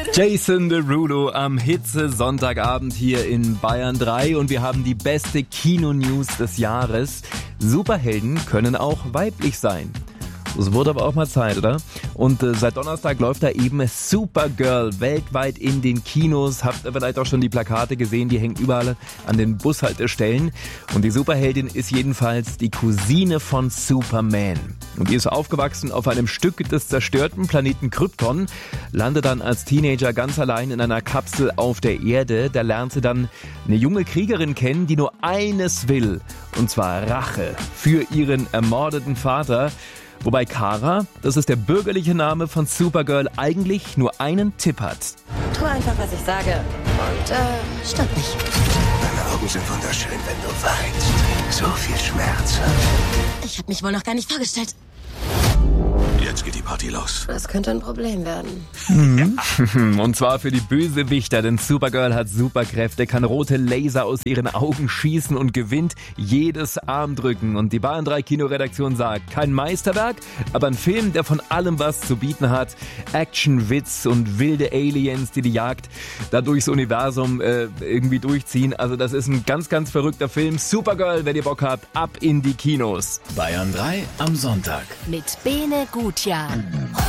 Jason Derulo am Hitze-Sonntagabend hier in Bayern 3 und wir haben die beste Kino-News des Jahres. Superhelden können auch weiblich sein. Es wurde aber auch mal Zeit, oder? Und seit Donnerstag läuft da eben Supergirl weltweit in den Kinos. Habt ihr vielleicht auch schon die Plakate gesehen, die hängen überall an den Bushaltestellen. Und die Superheldin ist jedenfalls die Cousine von Superman. Und die ist aufgewachsen auf einem Stück des zerstörten Planeten Krypton, landet dann als Teenager ganz allein in einer Kapsel auf der Erde. Da lernt sie dann eine junge Kriegerin kennen, die nur eines will, und zwar Rache für ihren ermordeten Vater. Wobei Kara, das ist der bürgerliche Name von Supergirl, eigentlich nur einen Tipp hat. Tu einfach, was ich sage und stirb nicht. Deine Augen sind wunderschön, wenn du weinst. So viel Schmerz. Ich habe mich wohl noch gar nicht vorgestellt. Jetzt geht die Party los. Das könnte ein Problem werden. Und zwar für die Bösewichter, denn Supergirl hat Superkräfte, kann rote Laser aus ihren Augen schießen und gewinnt jedes Armdrücken. Und die Bayern 3 Kinoredaktion sagt, kein Meisterwerk, aber ein Film, der von allem was zu bieten hat. Action, Witz und wilde Aliens, die Jagd da durchs Universum irgendwie durchziehen. Also das ist ein ganz, ganz verrückter Film. Supergirl, wenn ihr Bock habt, ab in die Kinos. Bayern 3 am Sonntag. Mit Bene Gutjahr.